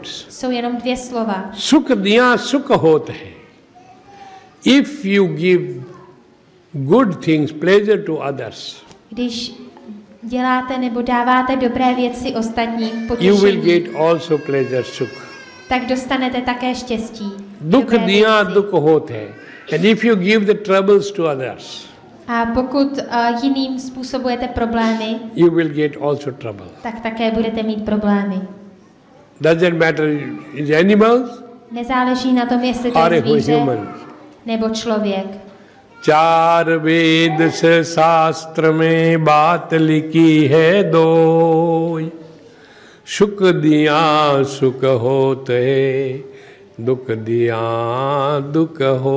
words. Jsou jenom 2 slova. Sukh diya sukh hot hai. If you give good things, pleasure to others, Když děláte nebo dáváte dobré věci ostatním, you will potěšení, get also pleasure, sukh. tak dostanete také štěstí. Dukh Dobré diya věci. dukh hot hai. And if you give the troubles to others, A pokud jiným způsobujete problémy, you will get also trouble. tak také budete mít problémy. Doesn't matter is animals Nezáleží na tom, jestli to or je a zvíře human. nebo člověk. चार वेद से शास्त्र में बात लिखी है दो, सुख दिया सुख होते, दुख दिया दुख हो.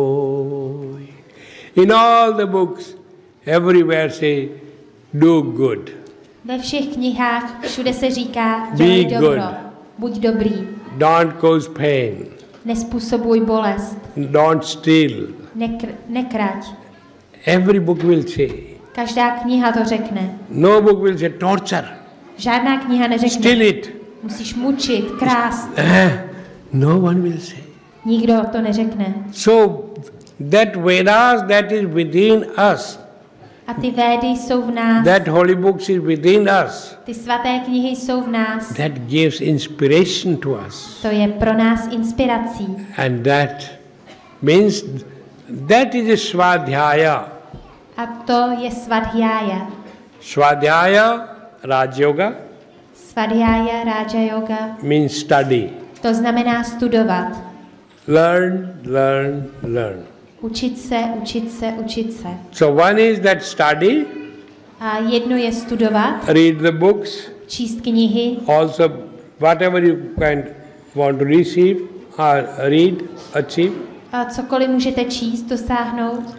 In all the books, everywhere say, do good. Ve všech knihách všude se říká, Be dělej dobro, good. buď dobrý, Don't cause pain. nespůsobuj bolest, Don't steal. nekrať. Every book will say. Každá kniha to řekne. No book will say torture. Žádná kniha neřekne, Steal it. musíš mučit, krást. No one will say. Nikdo to neřekne. So that Vedas that is within us, A ty védy jsou v nás, that holy books is within us, ty svaté knihy jsou v nás. that gives inspiration to us. To je pro nás inspirací. And that means that is a svadhyaya. A to je svadhyaya. Svadhyaya, Raj Yoga, Svadhyaya, Raja Yoga, means study. to znamená studovat. Learn, learn, learn. Učit se, učit se, učit se. So one is that study, A jedno je studovat, read the books, číst knihy, also whatever you can want to receive or read, achieve. a cokoliv můžete číst, dosáhnout.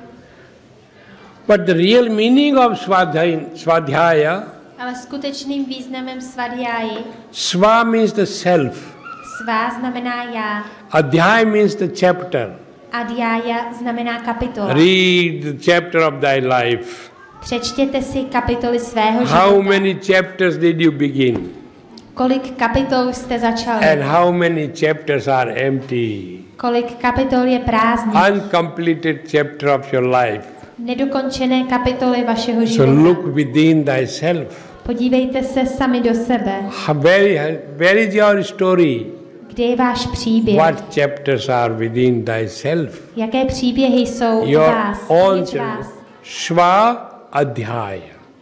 But the real meaning of svadhyaya, Ale skutečným významem svadhyáji, sva means the self, svá znamená já, adhyaya means the chapter. adhyaya znamená kapitola. Read the chapter of thy life. Přečtěte si kapitoly svého How života. many chapters did you begin? Kolik kapitol jste začali? And how many chapters are empty? Kolik kapitol je prázdných? Uncompleted chapter of your life. Nedokončené kapitoly vašeho So života. look within thyself. Podívejte se sami do sebe. Where is your story? Kde je váš příběh? What chapters are within thyself? Jaké příběhy jsou u Your vás? own Uvnitř vás? Shva adhyaya.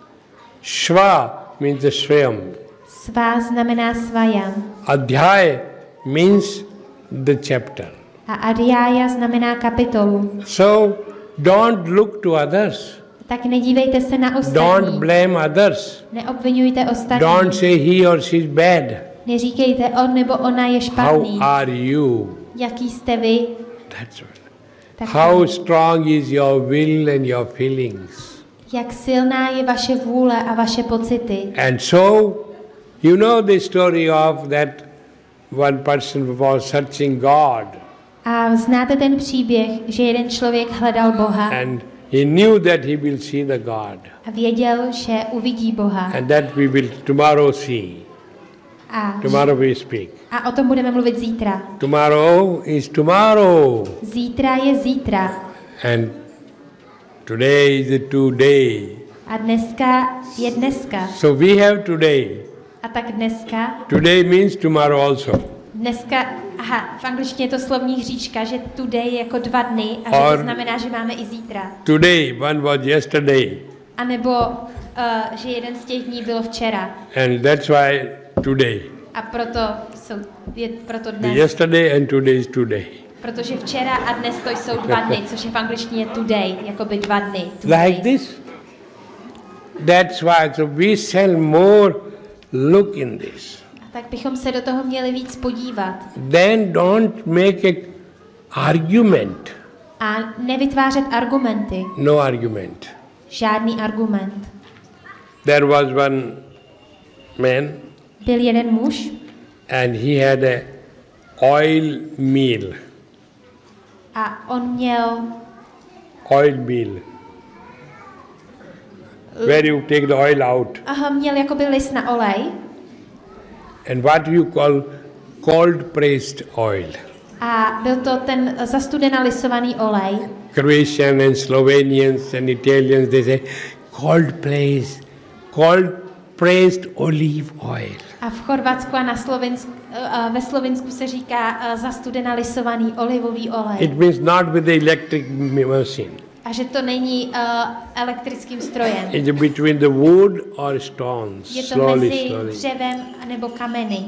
Shva means the swayam. Svá znamená svajam. Adhyaya means the chapter. A adhyaya znamená kapitolu. So don't look to others. Tak nedívejte se na Don't ostatní. blame others. Neobvinujte ostatní. Don't say he or she is bad. Neříkejte on nebo ona je špatný. How are you? Jaký jste vy? That's right. Tak How strong is your will and your feelings? jak silná je vaše vůle a vaše pocity. And so, you know the story of that one person was searching God A znáte ten příběh, že jeden člověk hledal Boha and he knew that he will see the God a věděl, že uvidí Boha. and that we will tomorrow see. A, Tomorrow we speak. a o tom budeme mluvit zítra. Tomorrow is tomorrow Zítra je zítra. and today is the today. A dneska je dneska. So we have today. A tak dneska, Today means tomorrow also. dneska, aha, v angličtině je to slovní hříčka, že today je jako 2 dny a že Or- to znamená, že máme i zítra. Today, one was yesterday. A nebo, že jeden z těch dní bylo včera. And that's why today. A je proto The dnes. yesterday and today is today. Protože včera a dnes to jsou 2 dny, což je v angličtině today, jakoby 2 dny. Like this. That's why. So we shall more look in this. A tak bychom se do toho měli víc podívat. Then don't make a argument. A nevytvářet argumenty. No argument. Žádný argument. There was one man Byl jeden muž and he had a oil mill. a on měl Oil mill. Where you take the oil out. měl jakoby list na olej And what you call cold pressed oil. A byl to ten zastudena lisovaný olej. Croatian and Slovenians and Italians, they say cold pressed olive oil. A v Chorvatsku a ve Slovinsku se říká zastudena lisovaný olivový olej. It means not with the electric machine. A že to není elektrickým strojem. It's between the wood or stones. Je to mezi dřevem nebo kameny.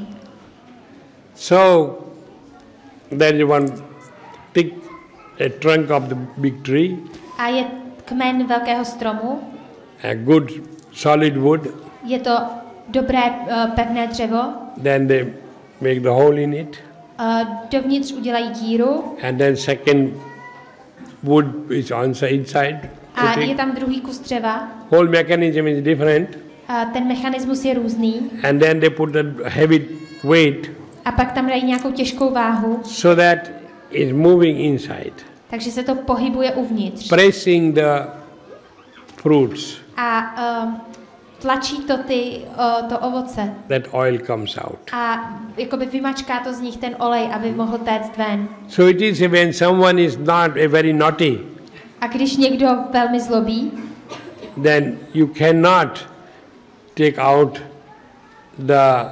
So there is one thick trunk of the big tree. A je kmen velkého stromu. A good solid wood. Je to dobré pevné dřevo. Then they make the hole in it. Dovnitř udělají díru. And then second wood is inside. A je tam druhý kus dřeva. Whole mechanism is different. Ten mechanismus je různý. And then they put a heavy weight. A pak tam dají nějakou těžkou váhu. So that is moving inside. Takže se to pohybuje uvnitř. Pressing the fruits. A tlačí to to ovoce. That oil comes out. A jakoby vymačká to z nich ten olej, aby mohl téct ven. So it is when someone is not a very naughty. A když někdo velmi zlobí, then you cannot take out the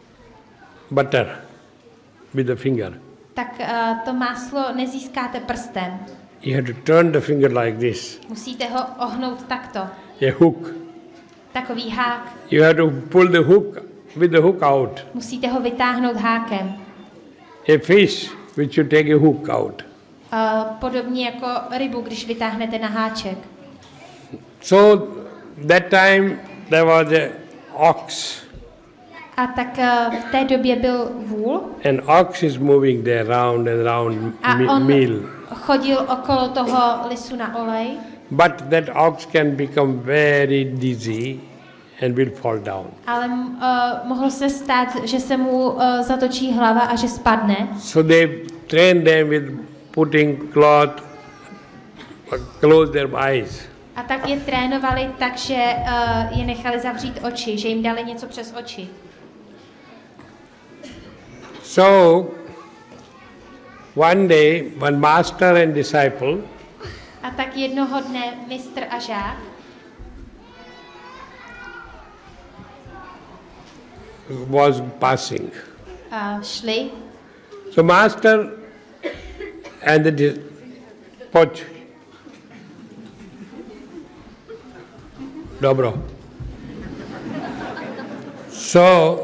butter with the finger. Tak to máslo nezískáte prstem. You have to turn the finger like this. Musíte ho ohnout takto. A hook. Takový hák. You have to pull the hook with the hook out. Musíte ho vytáhnout hákem. A fish which you take a hook out. Podobně jako rybu, když vytáhnete na háček. So that time there was a ox. A tak v té době byl vůl. An ox is moving there round and round meal. Chodil okolo toho lisu na olej. But that ox can become very dizzy and will fall down. Ale mohlo se stát, že se mu zatočí hlava a že spadne. So they train them with putting close their eyes. A tak je trénovali tak, že je nechali zavřít oči, že jim dali něco přes oči. So one day, one master and disciple. A tak jednoho dne mistr a žák was passing. Šli. So master and the pojď. Dobro. So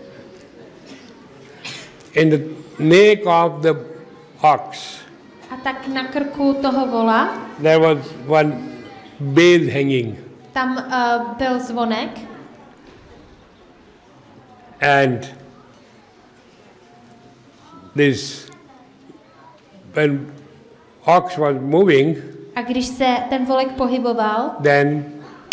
in the neck of the ox, a tak na krku toho vola there was one bell hanging. Tam byl zvonek. And this, when ox was moving, a když se ten volek pohyboval, then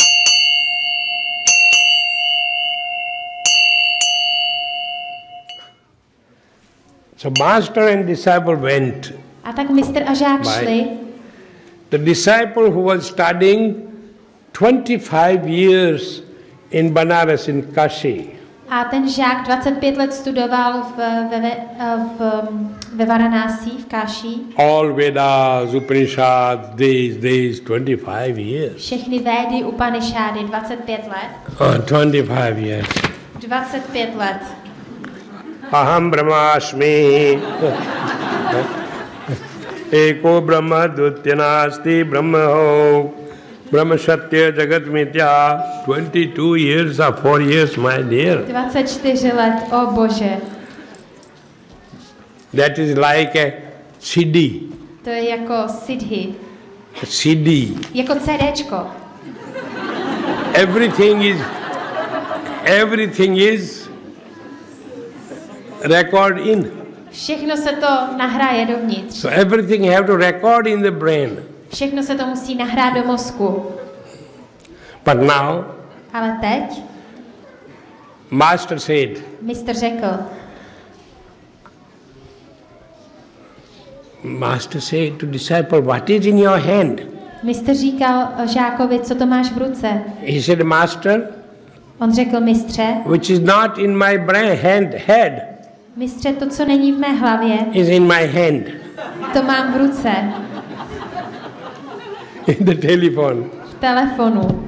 so master and disciple went. A tak mistr a žák šli. The disciple who was studying 25 years in Banaras in Kashi. A ten žák 25 let studoval ve Varanasi, v Káši. All Vedas, Upanishads, these 25 years. Všechny Védy, Upanishády, 25 let. 25 years. 25 let. Aham brahmasmi. Eko brahma dutyanasti brahmaho. Brahma Satya Jagat Mitya, 22 years or 4 years, my dear. 24 let, o Bože. That is like a CD. To je jako siddhi. A CD. Jako CDčko. Everything is record in. Všechno se to nahraje dovnitř. So everything you have to record in the brain. Všechno se to musí nahrát do mozku. But now, ale teď, master said, mistr řekl, master said to disciple, what is in your hand? Mistr říkal žákovi, co to máš v ruce? He said, master, on řekl, mistře, which is not in my brain, head. Mistře, to, co není v mé hlavě, is in my hand, to mám v ruce, in the telephone. v telefonu.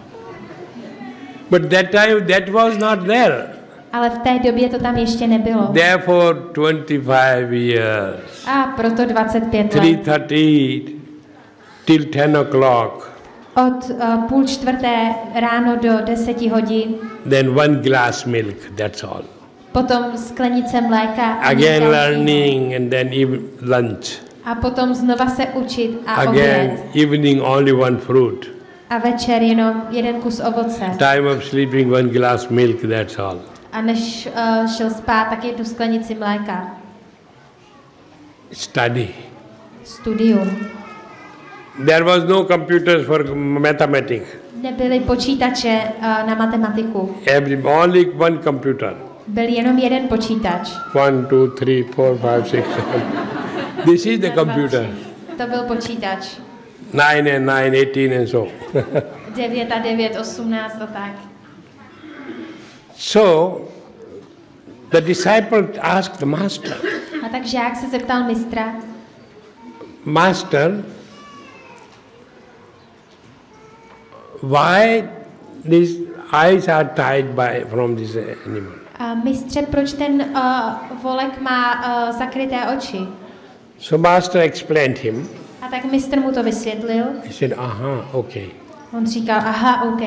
But that time that was not there. Ale v té době to tam ještě nebylo. Therefore 25 years. A proto 25 let. 3:30 till 10 o'clock. Od 3:30 ráno do 10 hodin. Then one glass milk, that's all. Potom sklenice mléka. Again learning and then lunch. A potom znova se učit a Again oběd. evening only one fruit. A večer jenom jeden kus ovoce. Time of sleeping one glass milk, that's all. A než šel spát, tak jednu sklenici mléka. Study. Studium. There was no computers for mathematics. Nebyly počítače na matematiku. Only one computer. Byl jenom jeden počítač. 1, 2, 3, 4, 5, 6, 7. This is the computer. To byl počítač. 9 and 9, 18 and so. 9 a 9, 18 a tak. So, the disciple asked the master, A tak žák se zeptal mistra, Master, why these eyes are tied from this animal? a mistře, proč ten volek má zakryté oči? So master explained him. A tak mistr mu to vysvětlil. He said, aha, okay. On říkal, aha, OK.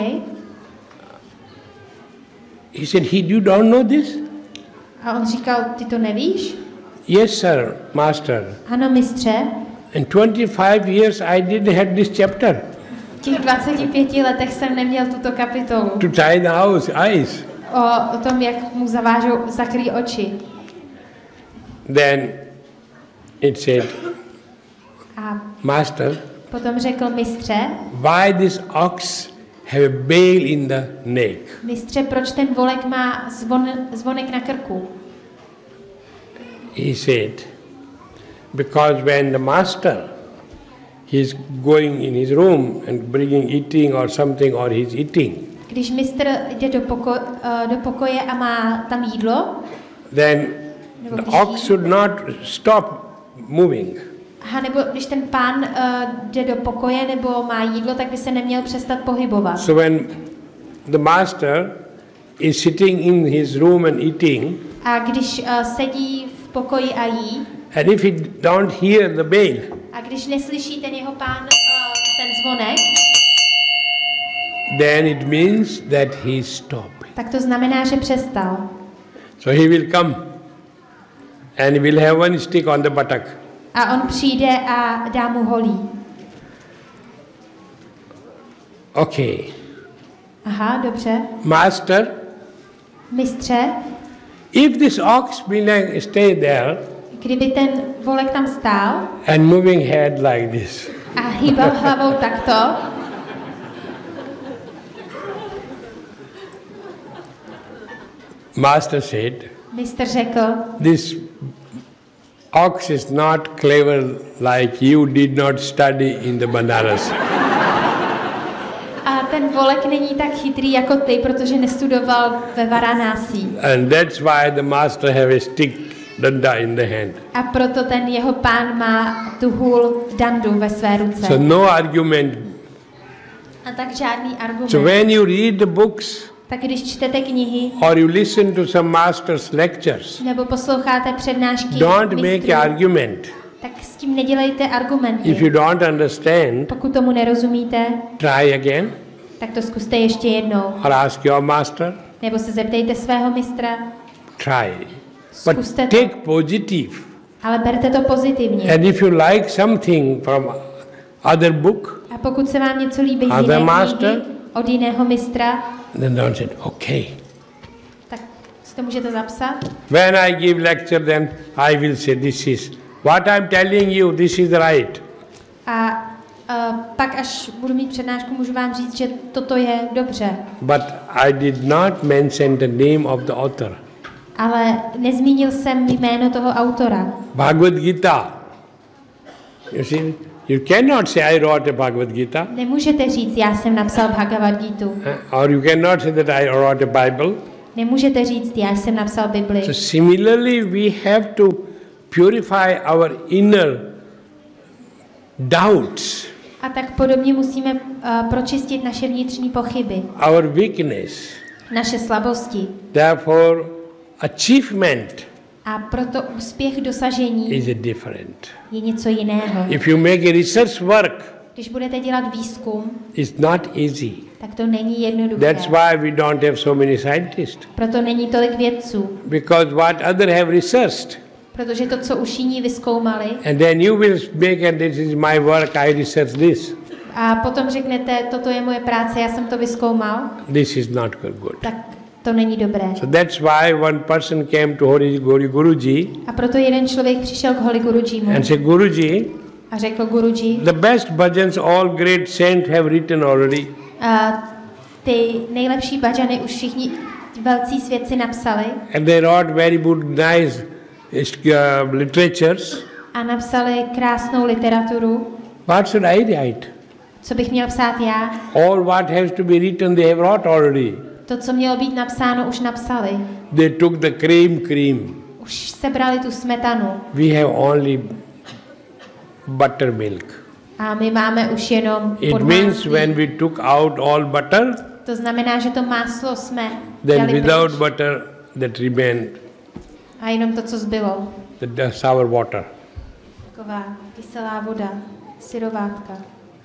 He said, you don't know this? A on říkal, ty to nevíš? Yes, sir, master. Ano, mistře. In 25 years I didn't have this chapter. V těch 25 letech jsem neměl tuto kapitolu. To tie the eyes. O tom, jak mu zakrý oči. Then it said, A Master, potom řekl, mistře, why this ox have a bell in the neck? Mistře, proč ten volek má zvonek na krku? He said, because when the master he's going in his room and bringing eating or something, or he's eating, Když mistr jde do pokoje a má tam jídlo, then the ox should not stop moving. aha, nebo když ten pán jde do pokoje nebo má jídlo, tak by se neměl přestat pohybovat. So when the master is sitting in his room and eating, A když sedí v pokoji a jí, and if he don't hear the bell, a když neslyší ten jeho pán ten zvonek, then it means that he stopped. tak to znamená, že přestal. So he will come and will have one stick on the buttock. A on přijde a dá mu holí. Okay. Aha, dobře. Master, Mistře, if this ox will stay there kdyby ten volek tam stál and moving head like this, a hýbal hlavou takto, Master said, mistr řekl, this ox is not clever like you did not study in the Banaras. a ten volek není tak chytrý jako ty, protože nestudoval ve Varanasi. And that's why the master have a stick, danda in the hand. A proto ten jeho pán má tu hůl dandu ve své ruce. So no argument. A tak žádný argument. So when you read the books Tak když čtete knihy or you listen to some master's lectures, nebo posloucháte přednášky don't make mistrů, argument. tak s tím nedělejte argumenty. If you don't understand, Pokud tomu nerozumíte, try again tak to zkuste ještě jednou. or ask your master. Nebo se zeptejte svého mistra. Try. Zkuste But to. take positive. Ale berte to pozitivně. And if you like something from other book, A pokud se vám něco líbí z Other jiné master? knihy, od jiného mistra, then don't say, okay. tak si to můžete zapsat. When I give lecture, then I will say, this is what I'm telling you, this is right. A pak, až budu mít přednášku, můžu vám říct, že toto je dobře. But I did not mention the name of the author. Ale nezmínil jsem jméno toho autora. Bhagavad Gita. You see, you cannot say I wrote a Bhagavad Gita. Nemůžete říct, já jsem napsal Bhagavad Gita. Or you cannot say that I wrote a Bible. Nemůžete říct, já jsem napsal Bibli. So similarly, we have to purify our inner doubts, A tak podobně musíme pročistit naše vnitřní pochyby, our weakness. naše slabosti. Therefore, achievement A proto úspěch dosažení is different. je něco jiného. If you make a research work, Když budete dělat výzkum, it's not easy. tak to není jednoduché. That's why we don't have so many scientists. Proto není tolik vědců, Because what other have researched, protože to, co už jiní vyzkoumali, and then you will make, and this is my work, I research this. a potom řeknete, toto je moje práce, já jsem to vyzkoumal, This is not good. tak to není dobré. So that's why one person came to Holy Guruji A proto jeden člověk přišel k Holy Gurujimu and said, Guruji, a řekl Guruji, the best bhajans all great saints have written already. ty nejlepší bhajany už všichni velcí svědci napsali And they wrote very good, nice literatures. a napsali krásnou literaturu. What should I write? Co bych měl psát já? All what has to be written, they have wrote already. To, co mělo být napsáno, už napsali. They took the cream. Už sebrali tu smetanu We have only buttermilk. a my máme už jenom It means podmáslí. when we took out all butter, To znamená, že to máslo jsme then dali without pryč butter, that remained a jenom to, co zbylo. the sour water. Taková kyselá voda, syrovátka.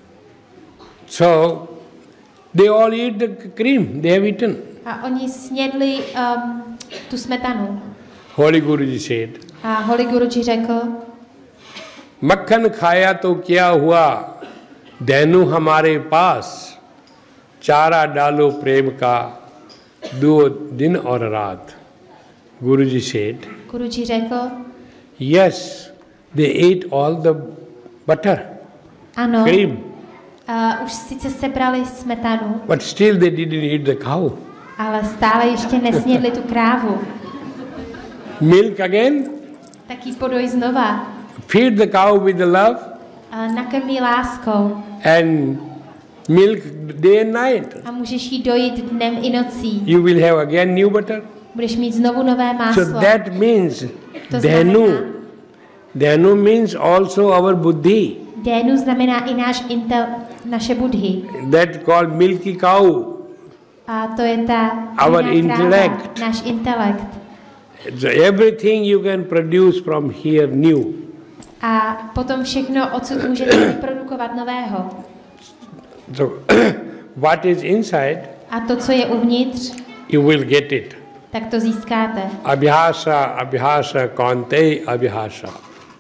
So they all eat the cream. They have eaten. A oni snědli tu smetanu. Holy Guruji said, A Holy Guruji řekl, मक्खन खाया तो क्या हुआ, धेनु हमारे पास, चारा डालो प्रेम का, 2 दिन और रात. Guruji said, Guruji řekl, yes, they ate all the butter, ano, cream, už sice sebrali smetanu, but still they didn't eat the cow. ale stále ještě nesnědli tu krávu. Milk again, Tak ji podoj znova. feed the cow with the love, Nakrmí láskou and milk day and night. a můžeš jí dojít dnem i nocí. You will have again new butter. Budeš mít znovu nové máslo. So that means To dhenu. znamená, Dhenu means also our buddhi. dénu znamená i naše buddhi. That called milky cow. A to je ta Our jiná kráva, intellect. náš intelekt. So everything you can produce from here new. A potom všechno, odsud můžete vyprodukovat nového. So what is inside, A to, co je uvnitř, you will get it. tak to získáte. Abhyasa, abhyasa, kante, abhyasa.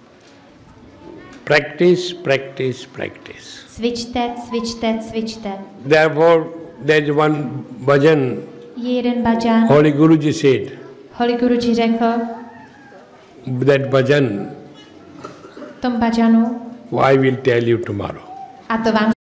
Practice, practice, practice. Cvičte, cvičte, cvičte. Therefore, there is one bhajan, Je jeden bhajan. Holy Guruji said, Holy Guruji řekl that bhajan, v tom bhajanu, I will tell you tomorrow. a to vám